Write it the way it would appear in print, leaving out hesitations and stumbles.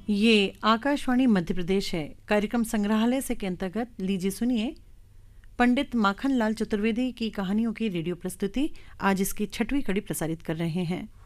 ये आकाशवाणी मध्य प्रदेश है। कार्यक्रम संग्रहालय से के अंतर्गत लीजिए सुनिए पंडित माखनलाल चतुर्वेदी की कहानियों की रेडियो प्रस्तुति। आज इसकी 6वीं कड़ी प्रसारित कर रहे हैं।